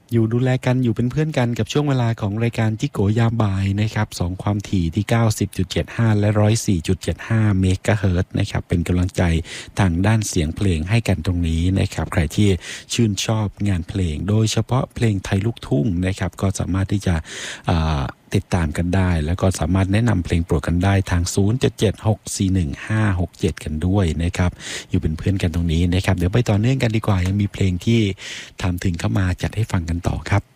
อยู่ดูแลกันอยู่เป็นเพื่อนกันกับช่วงเวลาของรายการจิโกยามบ่ายนะครับ2ความถี่ที่ 90.75 และ 104.75 เมกะเฮิรตซ์นะครับเป็นกำลังใจทางด้านเสียงเพลงให้กันตรงนี้นะครับใครที่ชื่นชอบงานเพลงโดยเฉพาะเพลงไทยลูกทุ่งนะครับก็สามารถที่จะติดตามกันได้แล้วก็สามารถแนะนำเพลงโปรดกันได้ทาง 0776415567 กันด้วยนะครับอยู่เป็นเพื่อนกันตรงนี้นะครับเดี๋ยวไปต่อเนื่องกันดีกว่ายังมีเพลงที่ทำถึงเข้ามาจัดให้ฟังกันต่อครับ